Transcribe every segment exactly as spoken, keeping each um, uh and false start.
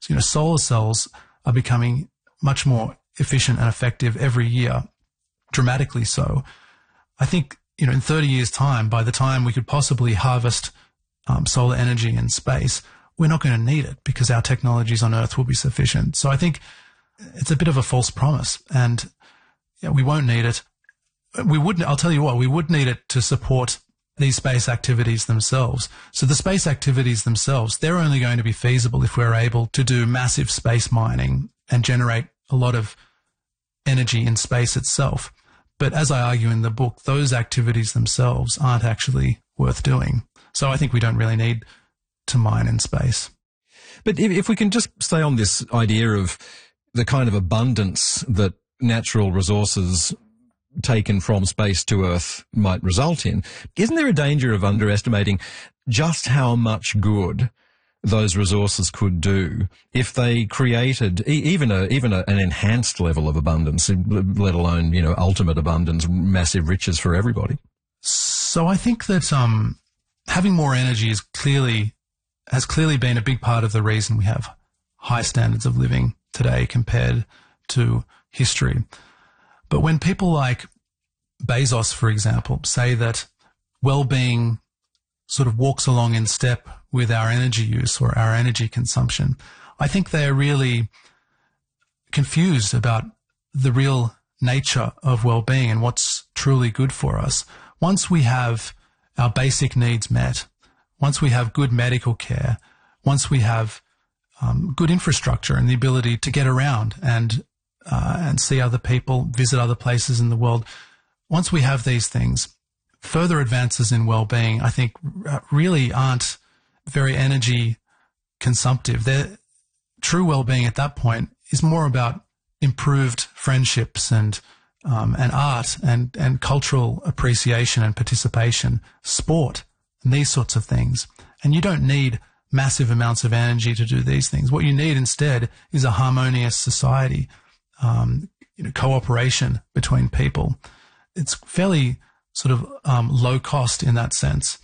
you know, solar cells are becoming much more efficient and effective every year, dramatically so. I think, you know, in thirty years' time, by the time we could possibly harvest um, solar energy in space, we're not going to need it because our technologies on Earth will be sufficient. So I think it's a bit of a false promise, and yeah, we won't need it. We would, I'll tell you what, we would need it to support these space activities themselves. So the space activities themselves, they're only going to be feasible if we're able to do massive space mining and generate a lot of energy in space itself. But as I argue in the book, those activities themselves aren't actually worth doing. So I think we don't really need to mine in space. But if, if we can just stay on this idea of the kind of abundance that natural resources taken from space to Earth might result in, isn't there a danger of underestimating just how much good those resources could do if they created e- even a even a, an enhanced level of abundance, let alone, you know, ultimate abundance, massive riches for everybody? So I think that um, having more energy is clearly has clearly been a big part of the reason we have high standards of living today compared to history. But when people like Bezos, for example, say that well-being sort of walks along in step with our energy use or our energy consumption, I think they are really confused about the real nature of well-being and what's truly good for us. Once we have our basic needs met, once we have good medical care, once we have um, good infrastructure and the ability to get around and uh, and see other people, visit other places in the world, once we have these things, further advances in well-being, I think, really aren't very energy consumptive. Their true well-being at that point is more about improved friendships and um, and art and and cultural appreciation and participation, sport, and these sorts of things. And you don't need massive amounts of energy to do these things. What you need instead is a harmonious society, um, you know, cooperation between people. It's fairly sort of um, low cost in that sense.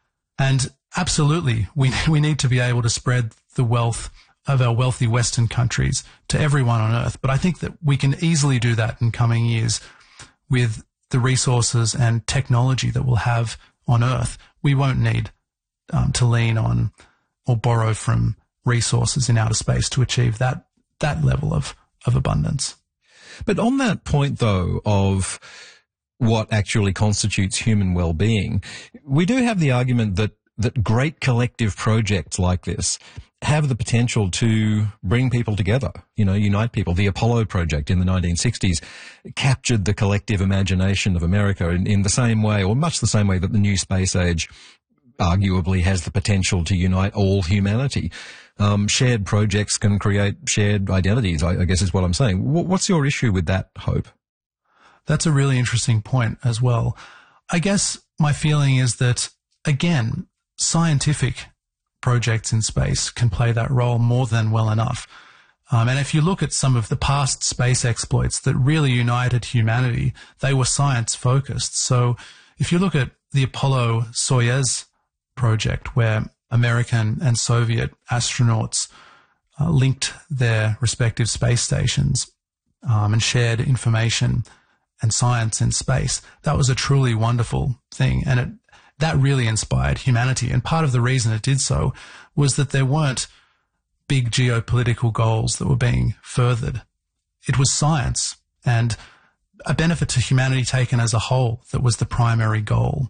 And absolutely, we we need to be able to spread the wealth of our wealthy Western countries to everyone on Earth. But I think that we can easily do that in coming years with the resources and technology that we'll have on Earth. We won't need um, to lean on or borrow from resources in outer space to achieve that that level of, of abundance. But on that point, though, of what actually constitutes human well-being, we do have the argument that that great collective projects like this have the potential to bring people together, you know, unite people. The Apollo project in the nineteen sixties captured the collective imagination of America in, in the same way, or much the same way that the new space age arguably has the potential to unite all humanity. Um, shared projects can create shared identities, I, I guess is what I'm saying. W- what's your issue with that hope? That's a really interesting point as well. I guess my feeling is that, again, scientific projects in space can play that role more than well enough. Um, and if you look at some of the past space exploits that really united humanity, they were science-focused. So if you look at the Apollo-Soyuz project, where American and Soviet astronauts uh, linked their respective space stations um, and shared information and science in space, that was a truly wonderful thing. And it that really inspired humanity. And part of the reason it did so was that there weren't big geopolitical goals that were being furthered. It was science and a benefit to humanity taken as a whole that was the primary goal.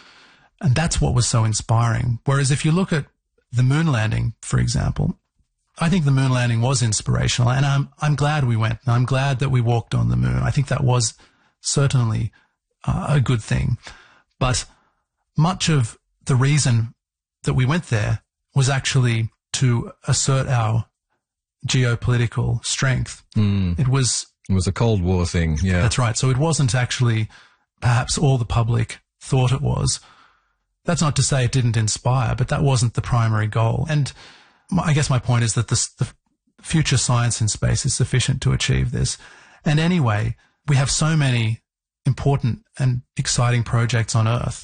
And that's what was so inspiring. Whereas if you look at the moon landing, for example, I think the moon landing was inspirational, and I'm I'm glad we went. And I'm glad that we walked on the moon. I think that was certainly uh, a good thing. But much of the reason that we went there was actually to assert our geopolitical strength. Mm. It was it was a Cold War thing, yeah. That's right. So it wasn't actually perhaps all the public thought it was. That's not to say it didn't inspire, but that wasn't the primary goal. And I guess my point is that this, the future science in space is sufficient to achieve this. And anyway, we have so many important and exciting projects on Earth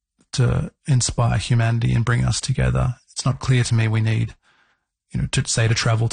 to inspire humanity and bring us together. It's not clear to me we need, you know, to say to travel